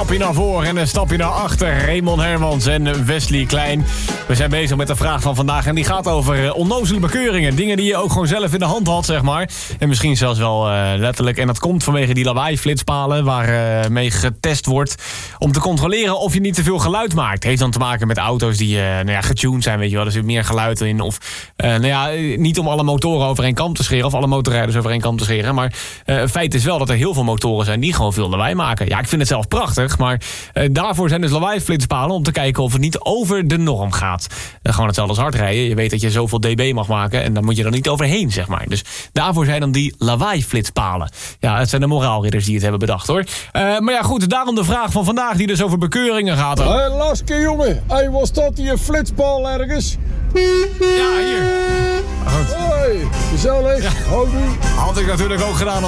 stapje naar voren en een stapje naar achter. Raymond Hermans en Wesley Klein. We zijn bezig met de vraag van vandaag en die gaat over onnozele bekeuringen. Dingen die je ook gewoon zelf in de hand had, zeg maar. En misschien zelfs wel letterlijk. En dat komt vanwege die lawaai-flitspalen waar mee getest wordt om te controleren of je niet te veel geluid maakt. Heeft dan te maken met auto's die getuned zijn, weet je wel. Er zit meer geluid in. Of niet om alle motoren over één kam te scheren of alle motorrijders over één kam te scheren. Maar feit is wel dat er heel veel motoren zijn die gewoon veel lawaai maken. Ja, ik vind het zelf prachtig, maar daarvoor zijn dus lawaai-flitspalen om te kijken of het niet over de norm gaat. Gewoon hetzelfde als hardrijden. Je weet dat je zoveel dB mag maken en dan moet je er niet overheen, zeg maar. Dus daarvoor zijn dan die lawaai-flitspalen. Ja, het zijn de moraalridders die het hebben bedacht, hoor. Maar ja, goed, daarom de vraag van vandaag die dus over bekeuringen gaat. Hé, Laske, jongen. Hé, was dat hier een flitspaal ergens? Ja, hier. Goed. Hé, gezellig. Ja. Houdoe. Had ik natuurlijk ook gedaan